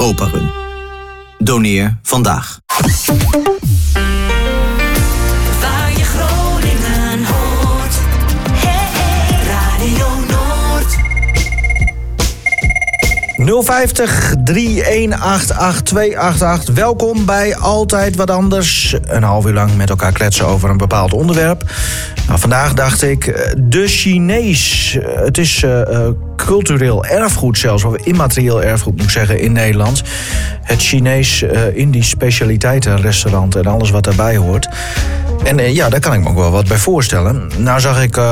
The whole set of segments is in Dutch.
Europa Run. Doneer vandaag. Waar je Groningen hoort. Hey, Radio Noord. 050 3188 288. Welkom bij Altijd Wat Anders. Een half uur lang met elkaar kletsen over een bepaald onderwerp. Nou, vandaag dacht ik, de Chinees. Het is cultureel erfgoed zelfs, of immaterieel erfgoed moet ik zeggen, in Nederland. Het Chinees Indisch specialiteitenrestaurant en alles wat daarbij hoort. En ja, daar kan ik me ook wel wat bij voorstellen. Nou zag ik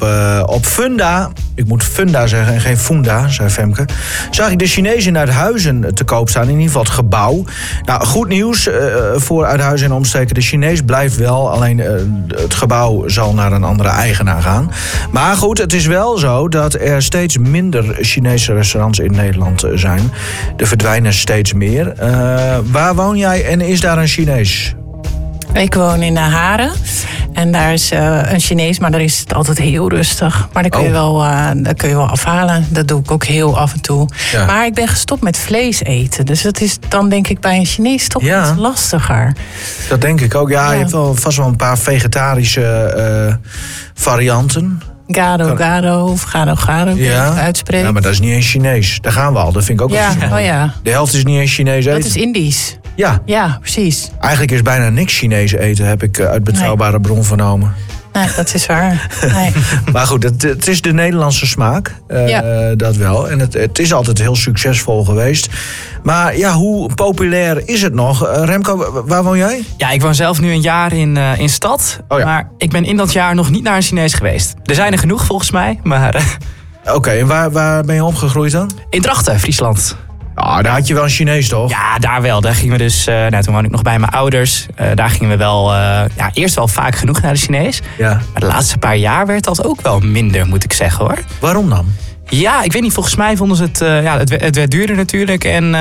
op Funda, ik moet Funda zeggen en geen Funda, zei Femke, zag ik de Chinees in Uithuizen te koop staan, in ieder geval het gebouw. Nou, goed nieuws voor Uithuizen en omstreken. De Chinees blijft wel, alleen het gebouw zal naar een andere eigenaar gaan. Maar goed, het is wel zo dat er steeds minder Chinese restaurants in Nederland zijn. Er verdwijnen steeds meer. Waar woon jij en is daar een Chinees? Ik woon in Haren en daar is een Chinees, maar daar is het altijd heel rustig. Maar dat kun je wel afhalen. Dat doe ik ook heel af en toe. Ja. Maar ik ben gestopt met vlees eten. Dus dat is dan denk ik bij een Chinees toch iets lastiger. Dat denk ik ook. Ja, je hebt vast wel een paar vegetarische varianten. Gado of gado, ja. Uitspreken. Ja, maar dat is niet eens Chinees. Daar gaan we al. Dat vind ik ook wel. Ja. De helft is niet eens Chinees eten. Dat is Indisch. Ja, precies. Eigenlijk is bijna niks Chinees eten, heb ik uit betrouwbare bron vernomen. Nee, dat is waar. Nee. Maar goed, het is de Nederlandse smaak. Dat wel. En het is altijd heel succesvol geweest. Maar ja, hoe populair is het nog? Remco, waar woon jij? Ja, ik woon zelf nu een jaar in stad. Oh ja. Maar ik ben in dat jaar nog niet naar een Chinees geweest. Er zijn er genoeg volgens mij, maar... Oké, en waar ben je opgegroeid dan? In Drachten, Friesland. Ah, daar had je wel een Chinees, toch? Ja, daar wel. Daar gingen we dus... toen woonde ik nog bij mijn ouders. Daar gingen we wel... eerst wel vaak genoeg naar de Chinees. Ja. Maar de laatste paar jaar werd dat ook wel minder, moet ik zeggen, hoor. Waarom dan? Ja, ik weet niet. Volgens mij vonden ze het... het werd duurder natuurlijk. En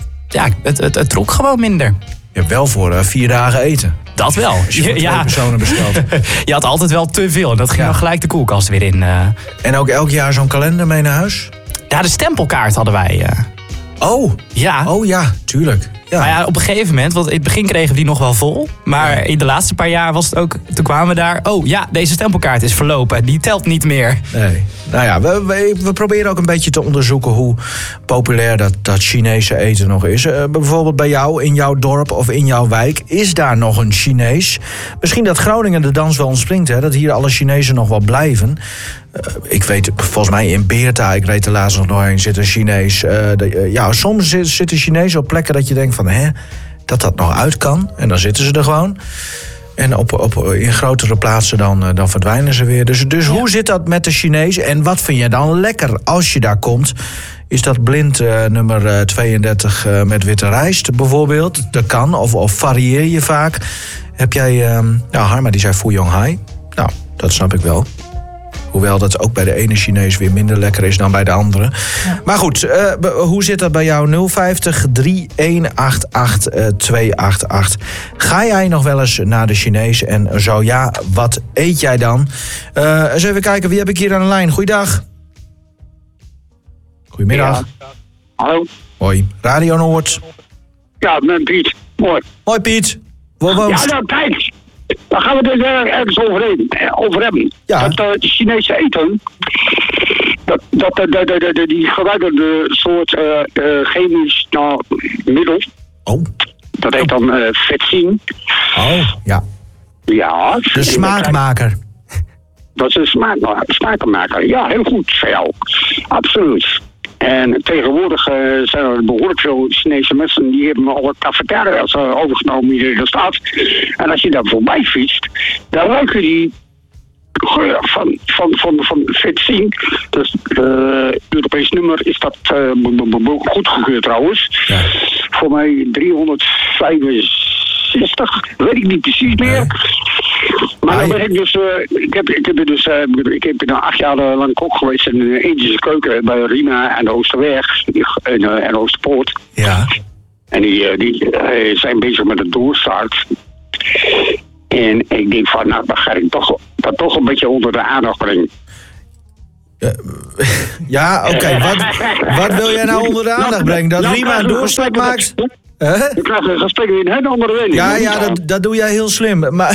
het trok gewoon minder. Je hebt wel voor 4 dagen eten. Dat wel. Als je voor 2 personen bestelt. Je had altijd wel te veel. En dat ging dan gelijk de koelkast weer in. En ook elk jaar zo'n kalender mee naar huis? Ja, de stempelkaart hadden wij. Oh ja, tuurlijk. Ja. Maar ja, op een gegeven moment, want in het begin kregen we die nog wel vol. Maar in de laatste paar jaar was het ook, toen kwamen we daar... Oh ja, deze stempelkaart is verlopen, die telt niet meer. Nee. Nou ja, we proberen ook een beetje te onderzoeken hoe populair dat Chinese eten nog is. Bijvoorbeeld bij jou, in jouw dorp of in jouw wijk, is daar nog een Chinees? Misschien dat Groningen de dans wel ontspringt, hè? Dat hier alle Chinezen nog wel blijven. Ik weet, volgens mij in Beerta, ik reed er laatst nog doorheen, zit een Chinees. Soms zitten Chinezen op plekken dat je denkt van, dat nog uit kan. En dan zitten ze er gewoon. En in grotere plaatsen dan verdwijnen ze weer. Dus hoe zit dat met de Chinees? En wat vind je dan lekker als je daar komt? Is dat blind nummer 32 met witte rijst bijvoorbeeld? Dat kan, of varieer je vaak? Heb jij... Harma die zei Fuyong Hai. Nou, dat snap ik wel. Hoewel dat ook bij de ene Chinees weer minder lekker is dan bij de andere. Ja. Maar goed, hoe zit dat bij jou? 050 3188 288. Ga jij nog wel eens naar de Chinees? En zo ja, wat eet jij dan? Eens even kijken, wie heb ik hier aan de lijn? Goeiedag. Goedemiddag. Ja. Hallo. Hoi, Radio Noord. Ja, ik ben Piet. Mooi. Hoi Piet. Kijk. Daar gaan we het ergens over hebben. Ja. Dat Chinese eten, die gebruiken een soort chemisch middel. Oh. Dat heet dan vetzin. Oh, ja. Ja. De smaakmaker. Dat is een smaakmaker. Ja, heel goed voor jou. Absoluut. En tegenwoordig zijn er behoorlijk veel Chinese mensen die hebben al cafetaria's overgenomen hier in de stad. En als je daar voorbij fietst, dan ruik je die geur van vetzin. Dus Europees nummer is dat goedgekeurd trouwens. Ja. Voor mij 365, weet ik niet precies meer. Ja. Maar dan ben ik dus, ik heb 8 jaar lang kok geweest in de Indische keuken bij Rina en de Oosterweg en Oosterpoort. Ja. En die zijn bezig met het doorstart. En ik denk van, dan ga ik dat toch een beetje onder de aandacht brengen. Ja, oké. Wat wil jij nou onder de aandacht brengen? Dat Rima een doorstap maakt? Ik krijg een gesprek in een hele andere mening. Ja, dat doe jij heel slim.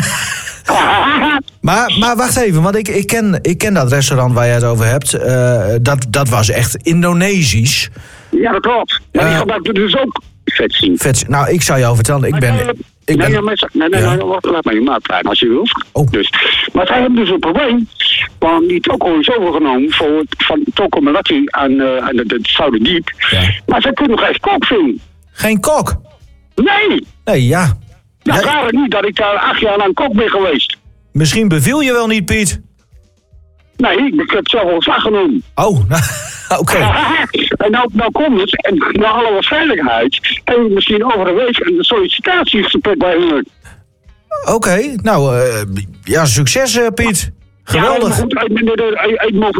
Maar wacht even, want ik ken dat restaurant waar je het over hebt. Dat was echt Indonesisch. Ja, dat klopt. Maar die gebruikt dus ook vetzien. Nou, ik zou jou vertellen, ik ben... Nee, laat mij je maat praten als je wilt. Oh. Dus, maar zij hebben dus een probleem. Want die toko is overgenomen van Toko Melati aan het Zuiderdiep. Ja. Maar zij kunnen nog geen kok vinden. Geen kok? Nee! Nee, ja. Nou, raar niet dat ik daar 8 jaar lang kok ben geweest. Misschien beviel je wel niet, Piet. Nee, ik heb het zelf al ontslag genomen. Oh, oké. En nou komt het, en naar alle waarschijnlijkheid, heb ik misschien over een week een sollicitatiegesprek bij hun. Oké, nou, ja, succes, Piet. Geweldig. Ja, goed, over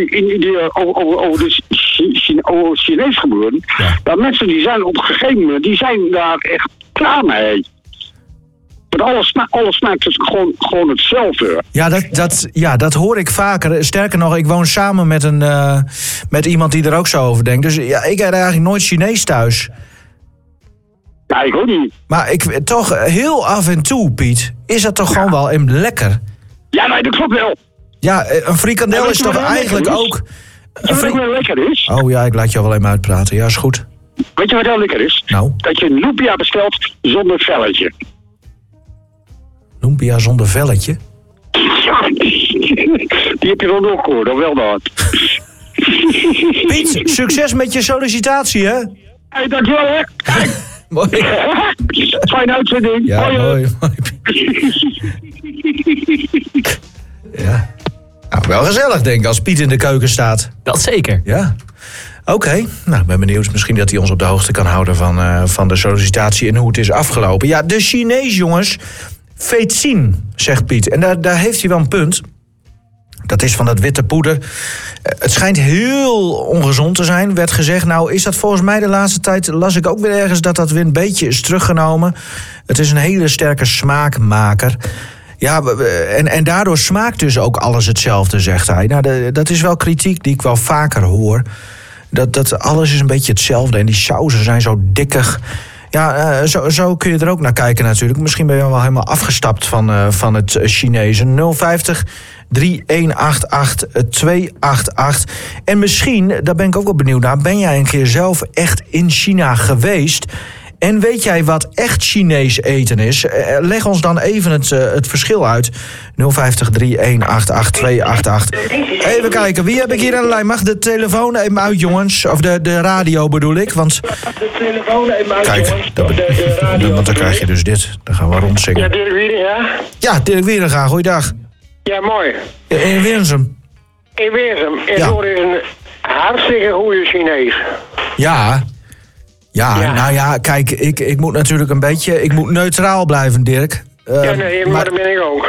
de Chinees gebeuren. Ja. Dat mensen die zijn op een gegeven moment, die zijn daar echt klaar mee. Want alles smaakt dus gewoon hetzelfde. Ja, dat hoor ik vaker. Sterker nog, ik woon samen met iemand die er ook zo over denkt. Dus ja, ik eet eigenlijk nooit Chinees thuis. Ja, ik ook niet. Maar toch heel af en toe, Piet, is dat toch gewoon wel lekker? Ja, nee, dat klopt wel. Ja, een frikandel is toch eigenlijk ook... Weet je wat wel lekker is? Oh ja, ik laat je wel even uitpraten. Ja, is goed. Weet je wat wel lekker is? Nou? Dat je een lumpia bestelt zonder velletje. Lumpia zonder velletje? Ja, die heb je wel nog gehoord, of wel dat? Piet, succes met je sollicitatie, hè? Hey, dankjewel, hè? Kijk. Mooi. Fijne uitzending. Ja, mooi. Ja. Nou, wel gezellig, denk ik, als Piet in de keuken staat. Dat zeker. Ja. Oké. Nou, ik ben benieuwd. Misschien dat hij ons op de hoogte kan houden van de sollicitatie en hoe het is afgelopen. Ja, de Chinees, jongens. Vetzien, zegt Piet. En daar heeft hij wel een punt. Dat is van dat witte poeder. Het schijnt heel ongezond te zijn, werd gezegd. Nou, is dat volgens mij de laatste tijd... las ik ook weer ergens dat weer een beetje is teruggenomen. Het is een hele sterke smaakmaker. Ja, en daardoor smaakt dus ook alles hetzelfde, zegt hij. Nou, dat is wel kritiek die ik wel vaker hoor. Dat alles is een beetje hetzelfde. En die sauzen zijn zo dikkig. Ja, zo kun je er ook naar kijken natuurlijk. Misschien ben je wel helemaal afgestapt van het Chinese. 050 3188 288. En misschien, daar ben ik ook wel benieuwd naar... ben jij een keer zelf echt in China geweest... En weet jij wat echt Chinees eten is? Leg ons dan even het verschil uit. 050 3188 288. Even kijken, wie heb ik hier aan de lijn? Mag de telefoon even uit, jongens? Of de radio bedoel ik, want... De telefoon even uit, kijk, jongens. Want dan krijg je dus dit. Dan gaan we rondzingen. Ja, Dirk Wieren, ja? Ja, Dirk Wieren, goeiedag. Ja, mooi. In Winsum. In Winsum. En hoor is een hartstikke goede Chinees. Ja... Ja, nou ja, kijk, ik moet natuurlijk een beetje... Ik moet neutraal blijven, Dirk. Ja, nee, maar dat ben ik ook.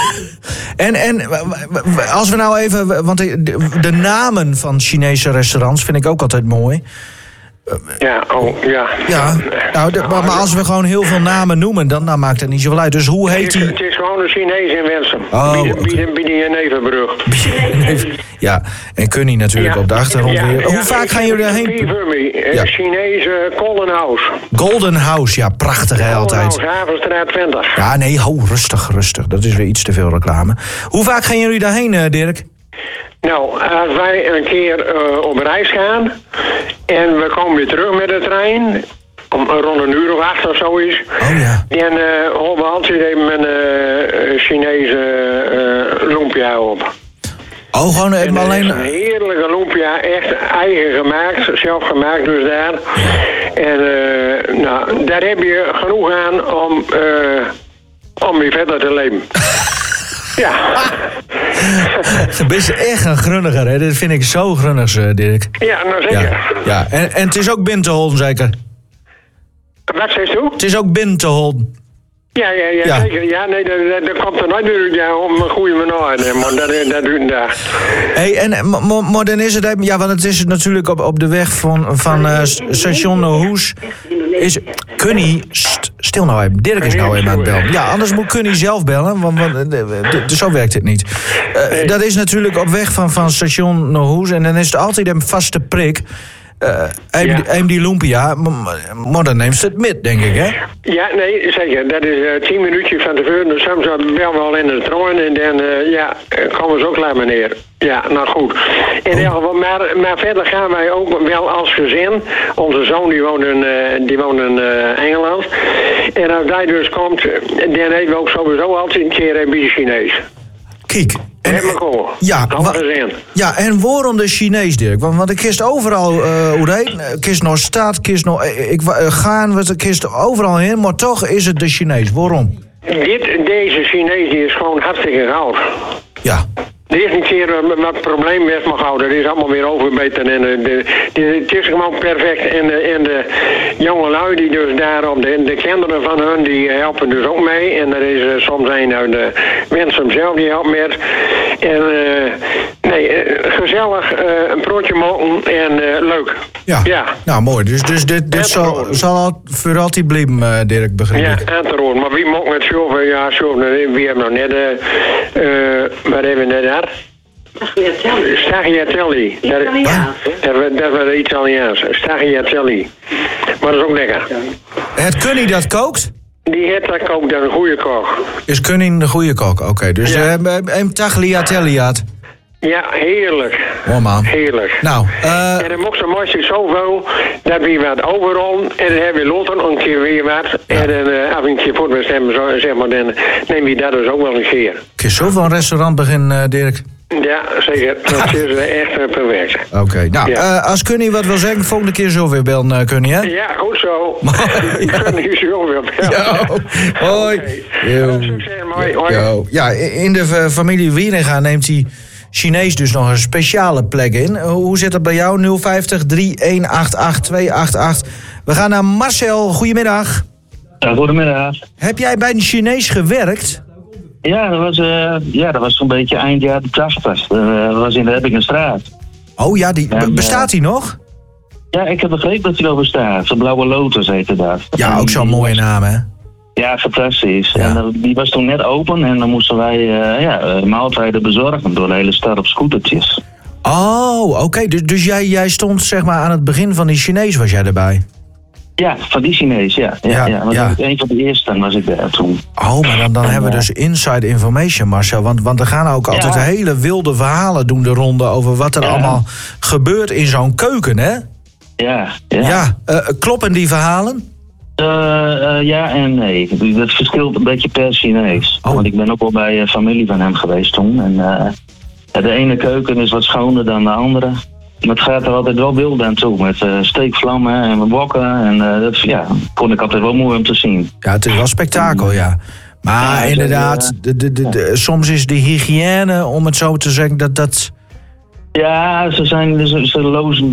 En als we nou even... Want de namen van Chinese restaurants vind ik ook altijd mooi. Ja, ja. Ja, nou, maar als we gewoon heel veel namen noemen, dan maakt het niet zoveel uit. Dus hoe heet die... Het is gewoon een Chinees in Winsum. Bieden je nevenbrug. Ja, en Kunny natuurlijk op de achtergrond weer. Hoe vaak gaan jullie daarheen? Chinese Golden House. Golden House, ja, prachtig hè, altijd. Golden House, Havenstraat 20. Ja, nee, rustig. Dat is weer iets te veel reclame. Hoe vaak gaan jullie daarheen, Dirk? Nou, als wij een keer op reis gaan en we komen weer terug met de trein, rond een uur of 8 of zo is. Oh ja. En we altijd even een Chinese lumpia op. Oh, gewoon even alleen... Een heerlijke lumpia, echt eigen gemaakt, zelf gemaakt dus daar. En nou, daar heb je genoeg aan om weer verder te leven. Ja. Dat is echt een grunniger, hè? Dat vind ik zo grunnigs, Dirk. Ja, nou zeker. Ja. En het is ook binnen te holden, zeker? Wat zegt u? Het is ook binnen te holden. Ja, zeker. Ja, nee, dat komt er nooit om een goede manier. Maar dat duurt daar. Hey, en maar dan is het... Ja, want het is natuurlijk op de weg van station Hoes. Is Kunny... Stil nou even, Dirk is nou even aan het bellen. Ja, anders kun je zelf bellen, want zo werkt het niet. Dat is natuurlijk op weg van station naar huis en dan is het altijd een vaste prik. Die lumpia, maar dan neemt het met, denk ik, hè? Ja, nee, zeker. Dat is 10 minuutjes van tevoren. Dus soms bellen we al in de trein en dan komen ze ook klaar, meneer. Ja, nou goed. In ieder geval, maar verder gaan wij ook wel als gezin. Onze zoon die woont in Engeland. En als hij dus komt, dan eten we ook sowieso altijd een keer een beetje Chinees. Kijk. En waarom de Chinees, Dirk? Want ik kist overal, kist nog stad, kist nog kist overal heen, maar toch is het de Chinees. Waarom? Deze Chinees die is gewoon hartstikke goud. Ja. Er is een keer wat probleem weg mag houden. Dat is allemaal weer overbeten. En het is gewoon perfect. En de jonge lui die dus daarom, de kinderen van hun, die helpen dus ook mee. En er is soms een uit de mensen zelf die helpt met. En gezellig, een broodje maken en leuk. Ja. Nou, mooi. Dus dit zal voor altijd blijven, Dirk, begrijp ik. Ja, aan te roeren. Maar wie moet met zoveel? Ja, wie hebben nog net, wat hebben we net daar? Stagliatelli. Dat was Italiaans. Stagliatelli. Maar dat is ook lekker. Het Kunny dat kookt? Die het dat kookt, dat is een goede kok. Is Kunny de goede kok? Oké, dus een tagliatelli had. Ja, heerlijk. Oh man. Heerlijk. Nou, en dan mocht ze mooi zoveel, dat we wat overal. En dan hebben we later een keer weer wat. Ja. En dan af en keer voor we stemmen, zeg maar, dan neem je dat dus ook wel een keer. Kun je zo van een restaurant beginnen, Dirk? Ja, zeker. Dat is echt perfect. Oké. Nou, als Kunny wat wil zeggen, volgende keer zo weer bellen, Kunny, hè? Ja, goed zo. Kunny zo weer bellen. Ja. Hoi. Okay. Succes, mooi. Hoi. Ja, in de familie Wieringa neemt hij Chinees dus nog een speciale plek in. Hoe zit dat bij jou? 050 3188 288. We gaan naar Marcel. Goedemiddag. Ja, goedemiddag. Heb jij bij een Chinees gewerkt? Ja, dat was zo'n beetje eind jaren 80. Dat was in de Ebbingenstraat. Oh ja, bestaat die nog? Ja, ik heb begrepen dat die nog bestaat. De Blauwe Lotus heette dat. Ja, ook zo'n mooie naam, hè? Ja, fantastisch. Ja. En die was toen net open en dan moesten wij maaltijden bezorgen door de hele stad op scootertjes. Oh, oké. Dus jij stond zeg maar aan het begin van die Chinees, was jij erbij? Ja, van die Chinees, ja. Een van de eerste was ik daar toen. Oh, maar dan hebben we dus inside information, Marcel. Want er gaan ook altijd hele wilde verhalen doen de ronde over wat er allemaal gebeurt in zo'n keuken, hè? Ja. Kloppen die verhalen? Ja en nee. Dat verschilt een beetje per Chinees. Want ik ben ook wel bij familie van hem geweest toen. En de ene keuken is wat schoner dan de andere. Maar het gaat er altijd wel wild aan toe. Met steekvlammen en wokken. En dat vond ik altijd wel mooi om te zien. Ja, het is wel spektakel, ja. Maar inderdaad, soms is de hygiëne, om het zo te zeggen, dat... Ja, ze lozen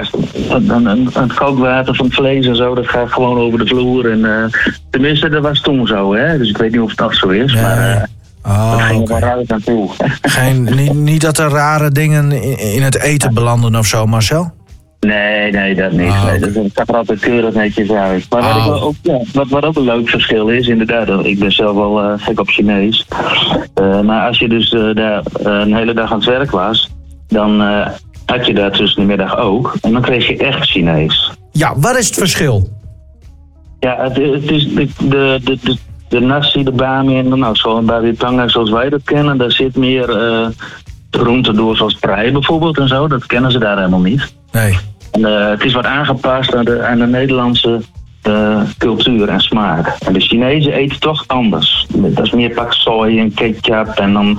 het kookwater van het vlees en zo, dat gaat gewoon over de vloer. En tenminste, dat was toen zo, hè. Dus ik weet niet of het nog zo is, maar dat ging er wel uit naartoe. Niet dat er rare dingen in het eten belanden of zo, Marcel? Nee, dat niet. Dat zag er altijd keurig netjes uit. Maar wat ook een leuk verschil is, inderdaad, ik ben zelf wel gek op Chinees. Maar als je dus daar een hele dag aan het werk was, dan had je daar tussen de middag ook. En dan kreeg je echt Chinees. Ja, wat is het verschil? Ja, het is de nasi, de bami en zo'n babi-panga zoals wij dat kennen. Daar zit meer groenten door, zoals prei bijvoorbeeld en zo. Dat kennen ze daar helemaal niet. Nee. En, het is wat aangepast aan de Nederlandse cultuur en smaak. En de Chinezen eten toch anders. Dat is meer pak soja en ketchup en dan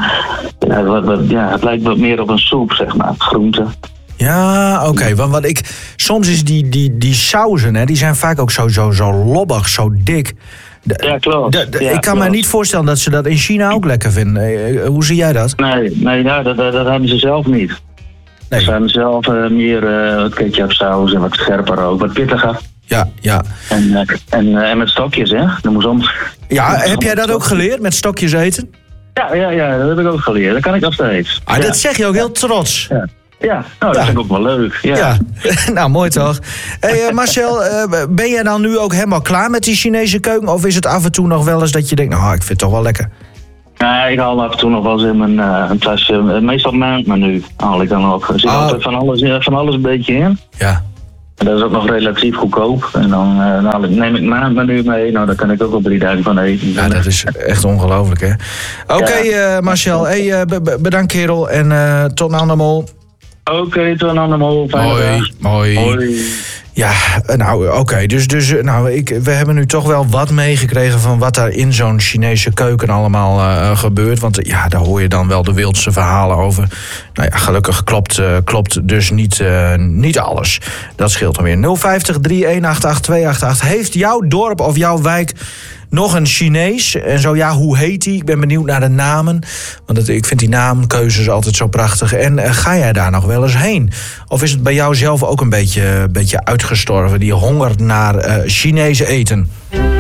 het lijkt wat meer op een soep, zeg maar, groenten. Ja, oké. Want soms is die sauzen, hè, die zijn vaak ook zo lobbig, zo dik. Ja, klopt. Ik kan me niet voorstellen dat ze dat in China ook lekker vinden. Hoe zie jij dat? Nee, dat hebben ze zelf niet. Nee. Ze hebben zelf meer ketchupsaus en wat scherper ook, wat pittiger. Ja. En met stokjes, hè? Dat moet soms. Ja, heb jij dat ook geleerd, met stokjes eten? Ja, dat heb ik ook geleerd. Dat kan ik nog steeds. Dat zeg je ook heel trots. Ja, nou, dat vind ik ook wel leuk. Ja. Nou, mooi toch? Hey, Marcel, ben jij dan nu ook helemaal klaar met die Chinese keuken? Of is het af en toe nog wel eens dat je denkt, nou, ik vind het toch wel lekker? Ja, ik haal af en toe nog wel eens in mijn tasje. Meestal maandmenu haal ik dan nog. Er zit altijd van alles een beetje in. Ja. En dat is ook nog relatief goedkoop. En dan neem ik maandmenu mee. Nou, daar kan ik ook al 3 dagen van eten. Ja, dat is echt ongelooflijk, hè? Oké, Marcel. Hey, bedankt, kerel. En tot een andermaal. Oké, tot een andermaal. Mooi. Ja, nou, oké. Dus we hebben nu toch wel wat meegekregen van wat daar in zo'n Chinese keuken allemaal gebeurt. Want ja, daar hoor je dan wel de wildste verhalen over. Nou ja, gelukkig klopt dus niet alles. Dat scheelt dan weer. 050-3188-288. Heeft jouw dorp of jouw wijk nog een Chinees? En zo ja, hoe heet die? Ik ben benieuwd naar de namen. Want ik vind die naamkeuzes altijd zo prachtig. En ga jij daar nog wel eens heen? Of is het bij jou zelf ook een beetje uitgestorven? Die honger naar Chinese eten?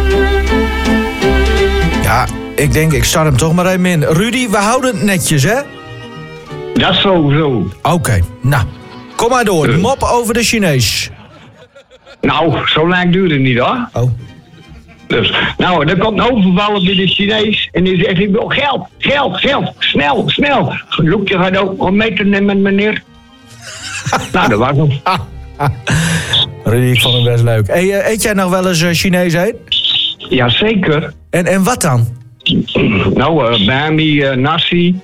Ja, ik denk, ik start hem toch maar even in. Rudy, we houden het netjes, hè? Dat is sowieso. Oké, nou, kom maar door. Mop over de Chinees. Nou, zo lang duurt het niet, hoor. Oh. Dus, nou, er komt een overvaller bij de Chinees en die zegt, ik wil geld, snel. Loek, je gaat ook om mee te nemen, meneer. Nou, dat was hem. Rudy, ik vond hem best leuk. Hey, eet jij nog wel eens Chinees eten? Jazeker. En wat dan? Nou, bami, nasi.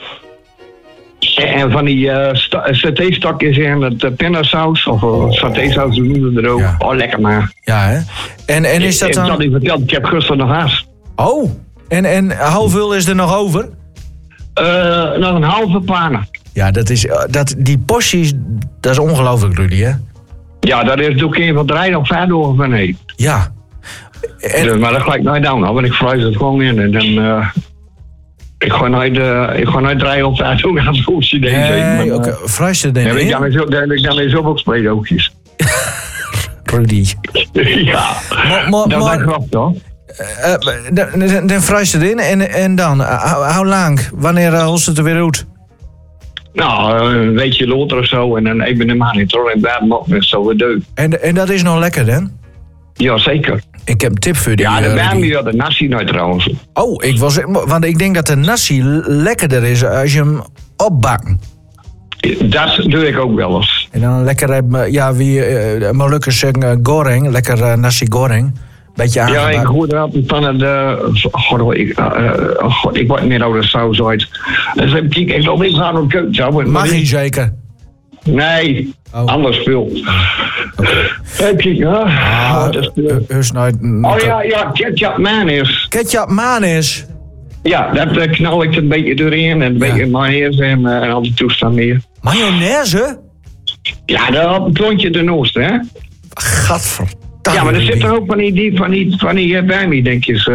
En van die satéstokjes in met pindasaus of satésaus, hoe noemen we het er ook. Ja. Oh, lekker maar. Ja, hè? En is dat dan... Ik had niet verteld, ik heb gisteren nog haast. Oh, en hoeveel is er nog over? Nog een halve panen. Ja, die porties, dat is ongelooflijk, Rudy, hè? Ja, dat is ook een van 3 of 5 dagen van eten. Ja. Dus, maar dat ga ik nooit doen, want ik vrijs het gewoon in en dan... Ik ga nooit 3 of 5 dagen aan het voetje deze eten. Nee, oké, vrijs het in. Dan heb ik dan weer zoveel spreedoogjes. Rudy. Ja, dat is een grap, toch? Dan vrijs het in en dan? Hoe lang? Wanneer holst het er weer uit? Nou, een weekje later of zo en dan even de monitor en daar mag het zo weer deuk. En dat is nog lekker, dan? Ja, zeker. Ik heb een tip voor die. Ja, de bami had de nasi nooit trouwens. Oh, want ik denk dat de nasi lekkerder is als je hem opbakt. Dat doe ik ook wel eens. En dan lekker, Molukkers zeggen goreng, lekker nasi goreng. Beetje aangepakt. Ja, ik hoorde altijd van ik word meer oude saus uit. Dus ik geloof niet aan een keuken. Mag je zeker? Nee, anders spul. Heb je, ja, ketchup mayonaise. Ketchup mayonaise? Ja, dat knal ik een beetje doorheen en een beetje mayonaise en al die toestand meer. Mayonaise? Ja, dat klontje de noost, hè? Gadverdamme. Ja, maar er zit er ook van die bami, denk je.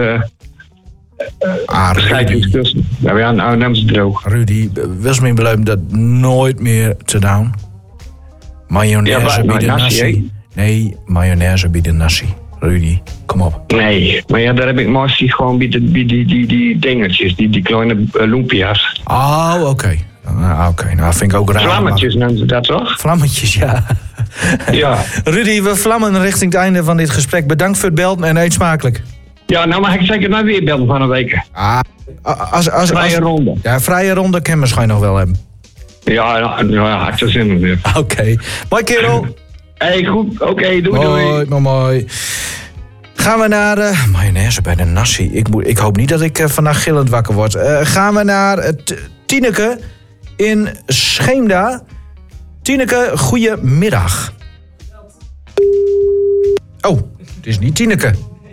Rudy. Tussen. Ja, nou neem ze droog. Rudy, was me beloofd dat nooit meer te doen. Mayonaise bij de nasi. Nee, mayonaise bij de nasi. Rudy, kom op. Nee, maar ja, daar heb ik nasi gewoon bij die dingetjes, die kleine lumpia's. Oh, oké. Nou vind ik ook raar. Vlammetjes noemen ze dat toch? Vlammetjes, ja. Ja. Rudy, we vlammen richting het einde van dit gesprek. Bedankt voor het belden en eet smakelijk. Ja, nou mag ik zeker nou weer belden van een week. Vrije ronde. Ja, vrije ronde kan je waarschijnlijk nog wel hebben. Ja, had je zin in weer. Oké. Mooi kerel. Hey, goed. Oké, doei. Mooi. Gaan we naar mayonaise bij de nasi. Ik hoop niet dat ik vandaag gillend wakker word. Gaan we naar Tineke in Scheemda. Tineke, goedemiddag. Oh, het is niet Tineke.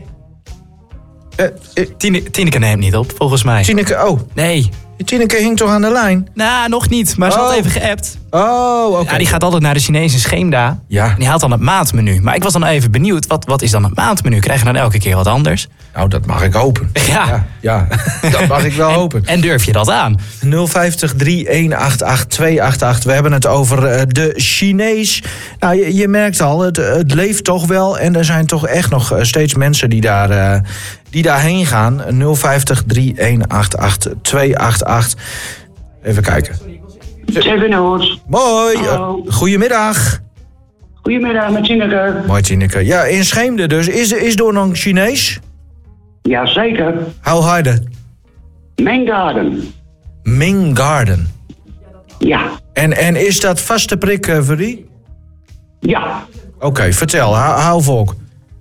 Tineke neemt niet op, volgens mij. Tineke, oh. Nee. Tineke hing toch aan de lijn? Nou, nog niet, maar ze had even geappt. Oh, oké. Ja, die gaat altijd naar de Chinese Scheemda. Ja. En die haalt dan het maandmenu. Maar ik was dan even benieuwd, wat is dan het maandmenu? Krijg je dan elke keer wat anders? Nou, dat mag ik hopen. Ja. Dat mag ik wel hopen. En durf je dat aan? 050-3188-288. We hebben het over de Chinees. Nou, je merkt al, het leeft toch wel. En er zijn toch echt nog steeds mensen die daarheen gaan. 050-3188-288. Even kijken. Even Noord. Mooi. Hallo. Goedemiddag. Goedemiddag, met Tineke. Mooi, Tineke. Ja, in Scheemde dus. Is door nog Chinees? Jazeker. How harde? Ming Garden. Ming Garden. Ja. En is dat vaste prik voor die? Ja. Oké, vertel. Hou volk.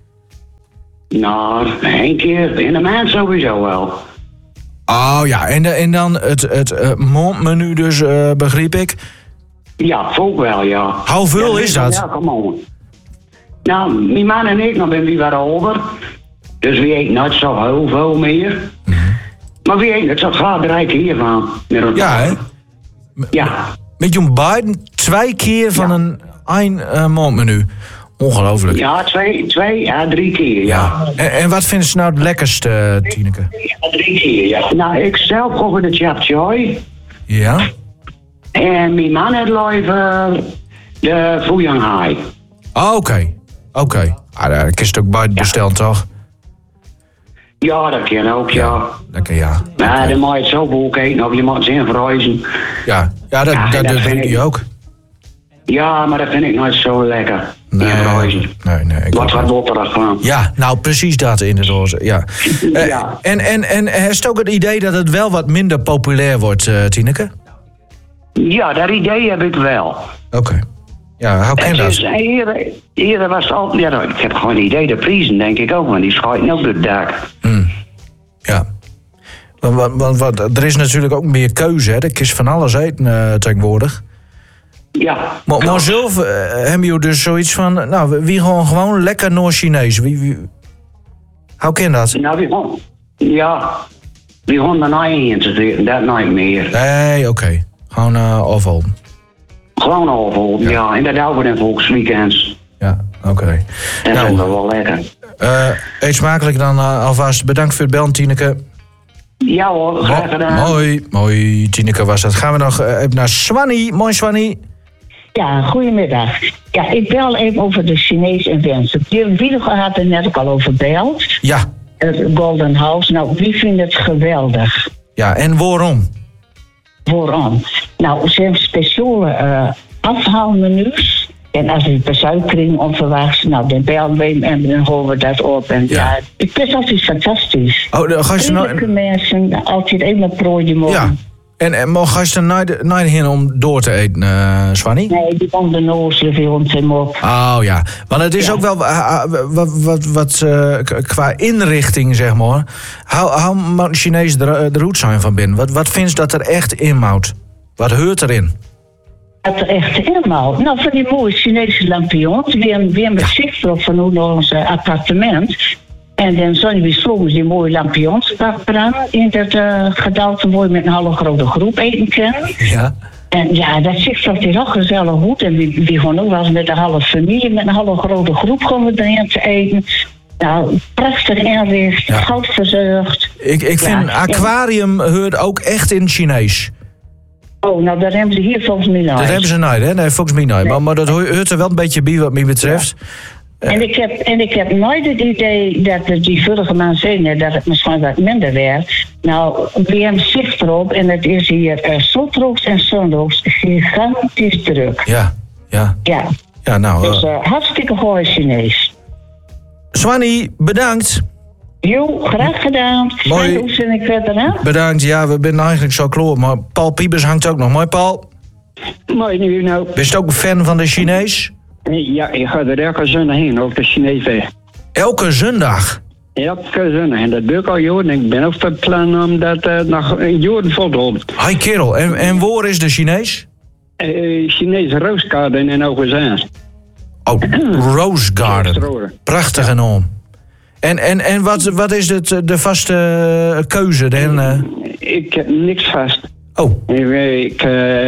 Nou, 1 keer in de maand sowieso wel. Oh ja, en dan het mondmenu dus, begreep ik? Ja, volk wel, ja. Hoeveel is dat? Ja, kom on. Nou, mijn man en ik, dan ben we wat ouder. Dus we eten nooit zo heel veel meer. Maar we eten het zo graag 3 keer van. Ja, hè? Ja. Met je beiden 2 keer van een mondmenu. Ongelooflijk. Ja, 3 keer, ja. En wat vinden ze nou het lekkerste, Tineke? Ja, 3 keer, ja. Nou, ik zelf kook de chap choy. Ja? En mijn man het leven de Fuyang Hai. Oh, oké. Ah, daar kun je het ook buiten bestellen, toch? Ja, dat kan ook, ja. Lekker, ja. Maar dan moet je het zo boek eten, of je moet het in verhuizen. Ja, dat doe je ook. Ja, maar dat vind ik nooit zo lekker. Nee. Wat botterig van. Ja, nou precies dat in de doos. Ja. Ja. En heeft het ook het idee dat het wel wat minder populair wordt, Tineke? Ja, dat idee heb ik wel. Oké. Ja, hoe ken dat? Eerder was het al... Ja, ik heb gewoon een idee, de prijzen denk ik ook, want die schijten ook door het dak. Ja. Want er is natuurlijk ook meer keuze, hè? Er is van alles eten tegenwoordig. Ja. Maar zelf hebben jullie dus zoiets van... Nou, wie gewoon lekker Noord-Chinees? Hoe ken dat? Nou, wie gewoon er nooit in te zitten, dat nooit meer. Nee, oké. Gewoon afholden. Gewoon afholden, ja. En dat houden we in volksweekends. Ja, oké. Dat vinden we wel lekker. Eet smakelijk dan alvast. Bedankt voor het bellen, Tineke. Ja hoor, graag gedaan. Mooi, Tineke was dat. Gaan we nog even naar Swanny. Mooi, Swanny. Ja, goedemiddag. Ja, ik bel even over de Chinese inventie. Wie had er net ook al over bel. Ja. Het Golden House. Nou, wie vindt het geweldig? Ja, en waarom? Waarom? Nou, ze hebben speciale afhaalmenu's. En als je bezuikering onverwachts, nou, dan bellen we en dan horen we dat op. En ja, ik vind het altijd fantastisch. Oh, ga je nou... mensen, altijd even een broodje mogen. Ja. En ga je er nooit heen om door te eten, Swanny? Nee, die komt de noosje veel hem op. Oh ja, want het is ook wel wat qua inrichting, zeg maar. Hoe moet de Chinees de roet zijn van binnen? Wat vindt je dat er echt in moet? Wat heurt erin? Dat er echt helemaal. Nou, van die mooie Chinese lampions. We hebben zicht op van ons appartement. En dan zijn we soms die mooie lampions pakken in dat gedeelte waar je met een hele grote groep eten kan. Ja. En ja, dat ziet er heel gezellig goed. En we gaan ook wel eens met een halve familie, met een hele grote groep gaan we erin te eten. Nou, prachtig inricht, goud verzorgd. Ik vind aquarium hoort ook echt in Chinees. Oh, nou, dat hebben ze hier volgens mij nooit. Dat hebben ze nooit, hè? Nee, volgens mij nooit. Maar dat hoort er wel een beetje bij wat mij betreft. Ja. En ik heb nooit het idee dat die vorige man zei dat het misschien wat minder werd. Nou, we hebben zicht erop en het is hier zondags en zondags gigantisch druk. Ja, nou... Dus hartstikke gooi Chinees. Swanny, bedankt. Jo, graag gedaan. Mooi. Hoe zit ik verder, hè? Bedankt, ja, we zijn eigenlijk zo klaar. Maar Paul Piebers hangt ook nog. Mooi, Paul. Mooi nu, nou. Ben je ook een fan van de Chinees? Ja, ik ga er elke zondag heen, ook de Chinees. Elke zondag? Elke zondag. En dat doe ik al jaren. Ik ben op het plan om dat nog jaren vol te houden. Hi kerel, en waar is de Chinees? Chinese Rose Garden in Oogezaan. Oh, Rose Garden. Prachtig enorm. En wat is de vaste keuze dan? Ik heb niks vast. Oh. Ik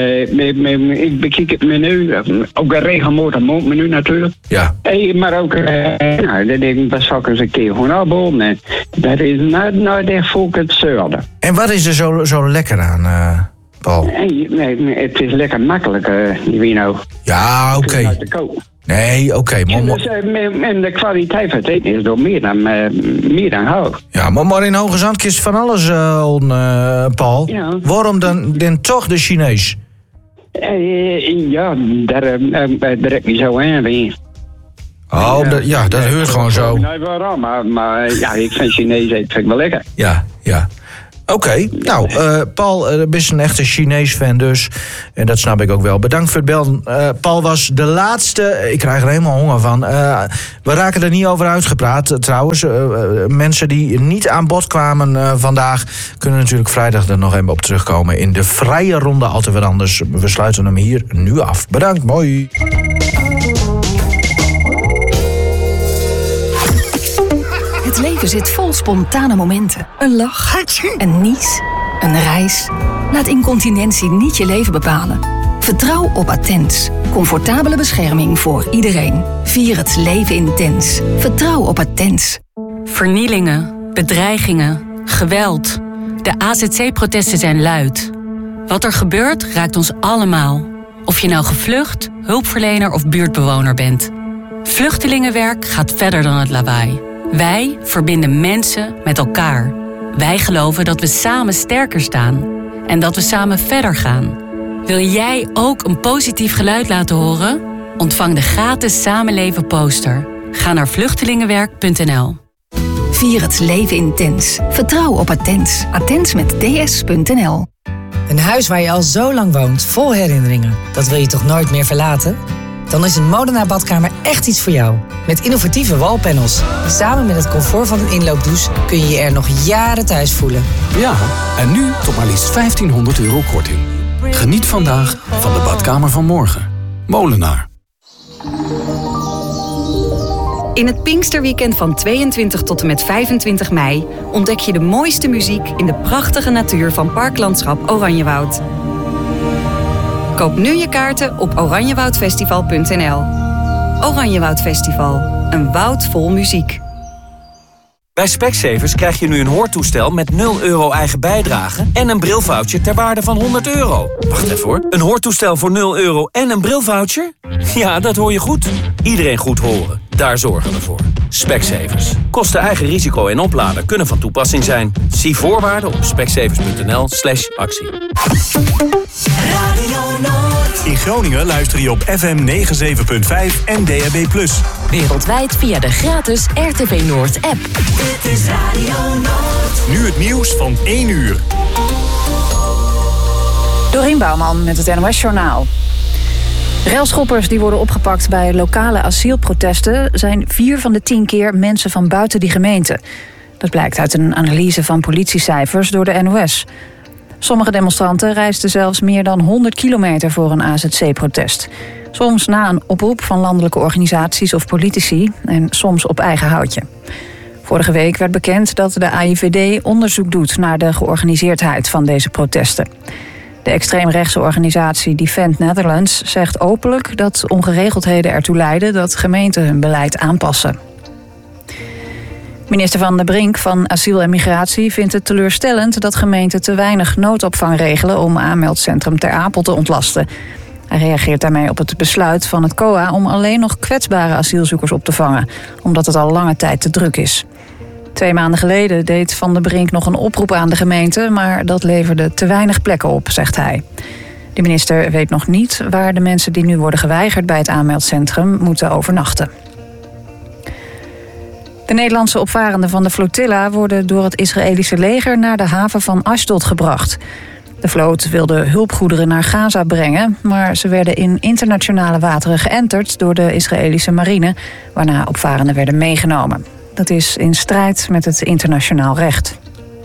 bekijk het menu, ook een regelmatig menu natuurlijk. Ja. Maar ook, dat denk ik, dat zal ik eens een keer gewoon afbomen. Dat is nooit echt volk hetzelfde. En wat is er zo lekker aan, Paul? Nee, het is lekker makkelijk, Wino. Ja, oké. Nee, oké. En de kwaliteit van het eten is door meer dan hoog. Ja, maar in Hoge Zand is van alles, Paul. Ja. Waarom dan toch de Chinees? Ja, daar heb je zo aan weer. Oh, dat hoort gewoon zo. Nee, waarom? Maar ja, ik vind Chinees eten vind ik wel lekker. Ja. Oké, nou, Paul, bent een echte Chinees-fan dus. En dat snap ik ook wel. Bedankt voor het bellen. Paul was de laatste. Ik krijg er helemaal honger van. We raken er niet over uitgepraat, trouwens. Mensen die niet aan bod kwamen vandaag kunnen natuurlijk vrijdag er nog even op terugkomen. In de vrije ronde altijd wat anders. We sluiten hem hier nu af. Bedankt, mooi. Het leven zit vol spontane momenten. Een lach, een nies, een reis. Laat incontinentie niet je leven bepalen. Vertrouw op Attens. Comfortabele bescherming voor iedereen. Vier het leven intens. Vertrouw op Attens. Vernielingen, bedreigingen, geweld. De AZC-protesten zijn luid. Wat er gebeurt raakt ons allemaal. Of je nou gevlucht, hulpverlener of buurtbewoner bent. Vluchtelingenwerk gaat verder dan het lawaai. Wij verbinden mensen met elkaar. Wij geloven dat we samen sterker staan. En dat we samen verder gaan. Wil jij ook een positief geluid laten horen? Ontvang de gratis Samenleven poster. Ga naar vluchtelingenwerk.nl. Vier het leven intens. Vertrouw op Attens. Attens met ds.nl. Een huis waar je al zo lang woont, vol herinneringen. Dat wil je toch nooit meer verlaten? Dan is een Modena badkamer echt iets voor jou. Met innovatieve wallpanels. Samen met het comfort van een inloopdouche kun je je er nog jaren thuis voelen. Ja, en nu tot maar liefst €1500 korting. Geniet vandaag van de badkamer van morgen. Molenaar. In het Pinksterweekend van 22 tot en met 25 mei... ontdek je de mooiste muziek in de prachtige natuur van Parklandschap Oranjewoud. Koop nu je kaarten op oranjewoudfestival.nl. Oranjewoud Festival, een woud vol muziek. Bij Specsavers krijg je nu een hoortoestel met €0 eigen bijdrage... en een brilvoucher ter waarde van €100. Wacht even hoor. Een hoortoestel voor €0 en een brilvoucher? Ja, dat hoor je goed. Iedereen goed horen. Daar zorgen we voor. Specsavers. Kosten eigen risico en opladen kunnen van toepassing zijn. Zie voorwaarden op specsavers.nl/actie. In Groningen luister je op FM 97.5 en DAB+. Wereldwijd via de gratis RTV Noord app. Dit is Radio Noord. Nu het nieuws van 1 uur. Dorien Bouwman met het NOS Journaal. Railschoppers die worden opgepakt bij lokale asielprotesten zijn 4 van de 10 keer mensen van buiten die gemeente. Dat blijkt uit een analyse van politiecijfers door de NOS. Sommige demonstranten reisden zelfs meer dan 100 kilometer voor een AZC-protest. Soms na een oproep van landelijke organisaties of politici en soms op eigen houtje. Vorige week werd bekend dat de AIVD onderzoek doet naar de georganiseerdheid van deze protesten. De extreemrechtse organisatie Defend Netherlands zegt openlijk dat ongeregeldheden ertoe leiden dat gemeenten hun beleid aanpassen. Minister Van der Brink van Asiel en Migratie vindt het teleurstellend dat gemeenten te weinig noodopvang regelen om aanmeldcentrum Ter Apel te ontlasten. Hij reageert daarmee op het besluit van het COA om alleen nog kwetsbare asielzoekers op te vangen, omdat het al lange tijd te druk is. 2 maanden geleden deed Van der Brink nog een oproep aan de gemeente, maar dat leverde te weinig plekken op, zegt hij. De minister weet nog niet waar de mensen die nu worden geweigerd bij het aanmeldcentrum moeten overnachten. De Nederlandse opvarenden van de flotilla worden door het Israëlische leger naar de haven van Ashdod gebracht. De vloot wilde hulpgoederen naar Gaza brengen, maar ze werden in internationale wateren geënterd door de Israëlische marine, waarna opvarenden werden meegenomen. Dat is in strijd met het internationaal recht.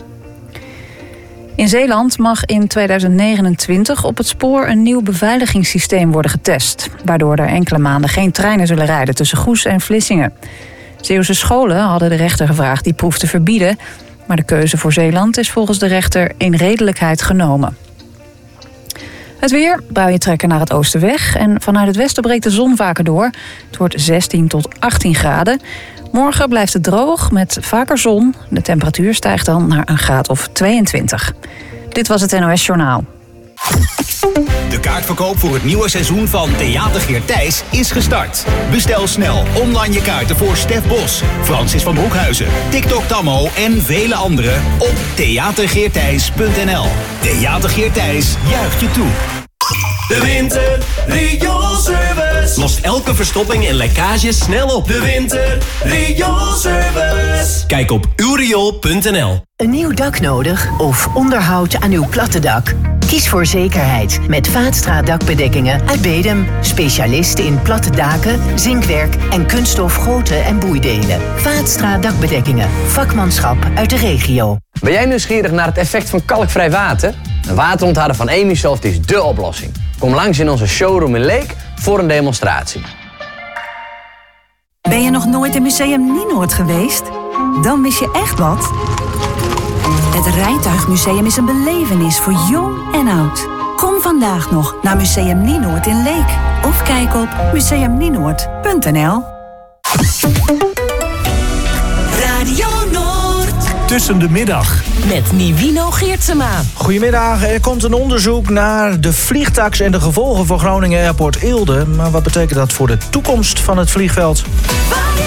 In Zeeland mag in 2029 op het spoor een nieuw beveiligingssysteem worden getest, waardoor er enkele maanden geen treinen zullen rijden tussen Goes en Vlissingen. Zeeuwse scholen hadden de rechter gevraagd die proef te verbieden, maar de keuze voor Zeeland is volgens de rechter in redelijkheid genomen. Het weer, buien trekken naar het oosten weg en vanuit het westen breekt de zon vaker door. Het wordt 16 tot 18 graden. Morgen blijft het droog met vaker zon. De temperatuur stijgt dan naar een graad of 22. Dit was het NOS Journaal. De kaartverkoop voor het nieuwe seizoen van Theater Geert Thijs is gestart. Bestel snel online je kaarten voor Stef Bos, Francis van Broekhuizen, TikTok Tammo en vele anderen op theatergeerthijs.nl. Theater Geert Thijs juicht je toe. De Winter Rioolservice lost elke verstopping en lekkage snel op. De Winter Rioolservice. Kijk op uwriool.nl. Een nieuw dak nodig of onderhoud aan uw platte dak? Kies voor zekerheid met Vaatstra dakbedekkingen uit Bedum. Specialist in platte daken, zinkwerk en kunststof goten en boeidelen. Vaatstra dakbedekkingen. Vakmanschap uit de regio. Ben jij nieuwsgierig naar het effect van kalkvrij water? Een waterontharder van Emisoft is dé oplossing. Kom langs in onze showroom in Leek voor een demonstratie. Ben je nog nooit in Museum Nienoord geweest? Dan mis je echt wat. Het Rijtuigmuseum is een belevenis voor jong en oud. Kom vandaag nog naar Museum Nienoord in Leek. Of kijk op museumnienoord.nl. Radio Noord. Tussen de middag. Met Nivino Geertsema. Goedemiddag, er komt een onderzoek naar de vliegtax en de gevolgen voor Groningen Airport Eelde. Maar wat betekent dat voor de toekomst van het vliegveld?